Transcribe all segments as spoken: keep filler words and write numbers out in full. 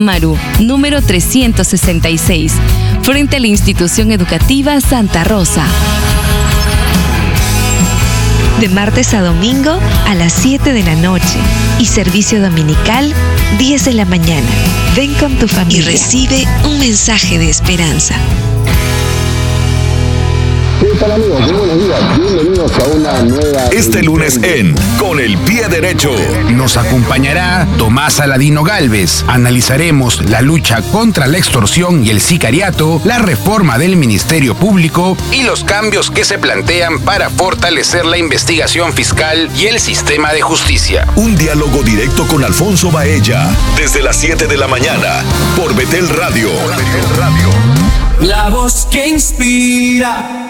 Maru, número trescientos sesenta y seis, frente a la institución educativa Santa Rosa. De martes a domingo a las siete de la noche y servicio dominical diez de la mañana. Ven con tu familia y recibe un mensaje de esperanza. ¿Qué tal, amigos? Muy buenos días. Bienvenidos a una nueva... Este lunes en Con el Pie Derecho nos acompañará Tomás Aladino Gálvez. Analizaremos la lucha contra la extorsión y el sicariato, la reforma del Ministerio Público y los cambios que se plantean para fortalecer la investigación fiscal y el sistema de justicia. Un diálogo directo con Alfonso Baella desde las siete de la mañana por Betel Radio. Betel Radio. La voz que inspira.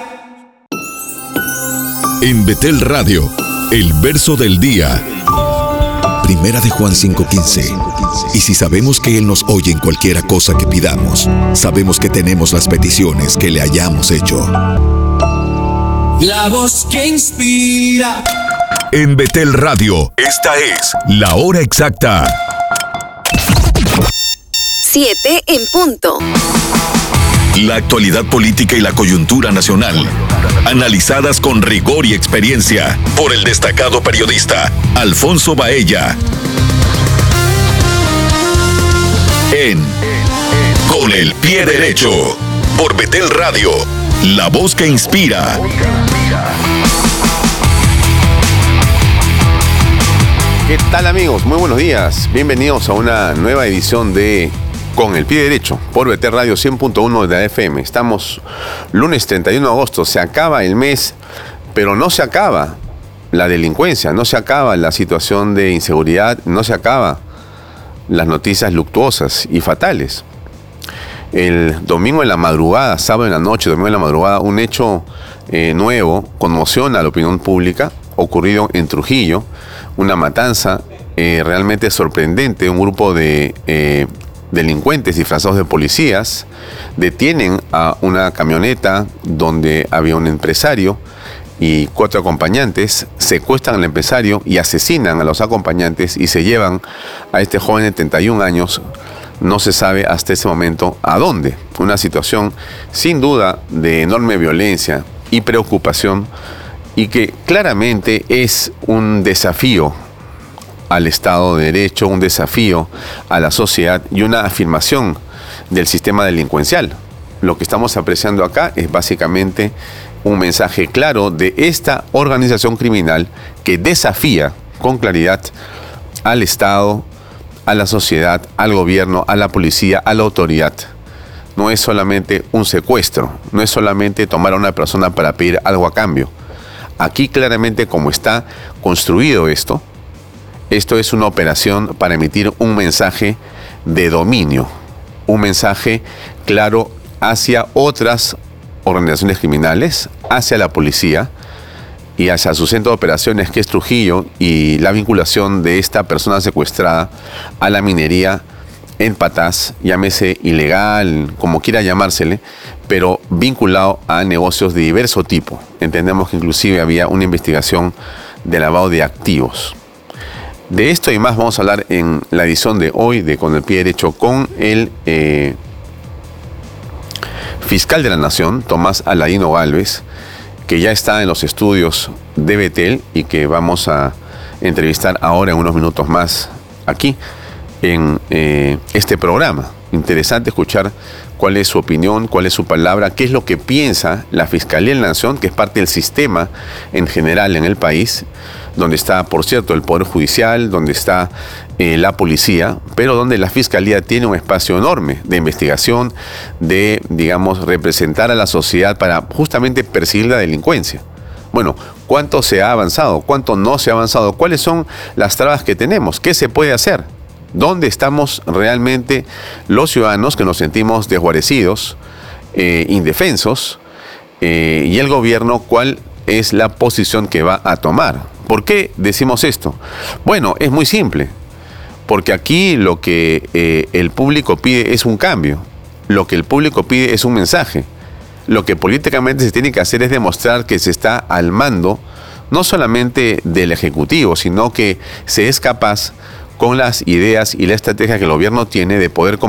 En Betel Radio, el verso del día. Primera de Juan cinco quince. Y si sabemos que Él nos oye en cualquiera cosa que pidamos, sabemos que tenemos las peticiones que le hayamos hecho. La voz que inspira. En Betel Radio, esta es la hora exacta. siete en punto. La actualidad política y la coyuntura nacional, analizadas con rigor y experiencia por el destacado periodista Alfonso Baella. En Con el Pie Derecho, por Betel Radio, la voz que inspira. ¿Qué tal, amigos? Muy buenos días. Bienvenidos a una nueva edición de Con el Pie Derecho, por Betel Radio cien punto uno de la F M. Estamos lunes treinta y uno de agosto, se acaba el mes, pero no se acaba la delincuencia, no se acaba la situación de inseguridad, no se acaba las noticias luctuosas y fatales. El domingo en la madrugada, sábado en la noche, domingo en la madrugada, un hecho eh, nuevo conmociona a la opinión pública, ocurrido en Trujillo, una matanza eh, realmente sorprendente. Un grupo de eh, delincuentes disfrazados de policías detienen a una camioneta donde había un empresario y cuatro acompañantes, secuestran al empresario y asesinan a los acompañantes y se llevan a este joven de treinta y un años, no se sabe hasta ese momento a dónde. Una situación sin duda de enorme violencia y preocupación, y que claramente es un desafío al Estado de Derecho, un desafío a la sociedad y una afirmación del sistema delincuencial. Lo que estamos apreciando acá es básicamente un mensaje claro de esta organización criminal que desafía con claridad al Estado, a la sociedad, al gobierno, a la policía, a la autoridad. No es solamente un secuestro, no es solamente tomar a una persona para pedir algo a cambio. Aquí claramente, como está construido esto, esto es una operación para emitir un mensaje de dominio, un mensaje claro hacia otras organizaciones criminales, hacia la policía y hacia su centro de operaciones, que es Trujillo, y la vinculación de esta persona secuestrada a la minería en Patás, llámese ilegal, como quiera llamársele, pero vinculado a negocios de diverso tipo. Entendemos que inclusive había una investigación de lavado de activos. De esto y más vamos a hablar en la edición de hoy de Con el Pie Derecho con el eh, fiscal de la Nación, Tomás Aladino Gálvez, que ya está en los estudios de Betel y que vamos a entrevistar ahora en unos minutos más aquí en eh, este programa. Interesante escuchar cuál es su opinión, cuál es su palabra, qué es lo que piensa la Fiscalía de la Nación, que es parte del sistema en general en el país, donde está, por cierto, el Poder Judicial, donde está eh, la policía, pero donde la Fiscalía tiene un espacio enorme de investigación, de, digamos, representar a la sociedad para justamente perseguir la delincuencia. Bueno, ¿cuánto se ha avanzado? ¿Cuánto no se ha avanzado? ¿Cuáles son las trabas que tenemos? ¿Qué se puede hacer? ¿Dónde estamos realmente los ciudadanos que nos sentimos desguarecidos, eh, indefensos? Eh, y el gobierno, ¿cuál es la posición que va a tomar? ¿Por qué decimos esto? Bueno, es muy simple. Porque aquí lo que eh, el público pide es un cambio. Lo que el público pide es un mensaje. Lo que políticamente se tiene que hacer es demostrar que se está al mando, no solamente del Ejecutivo, sino que se es capaz, con las ideas y la estrategia que el gobierno tiene de poder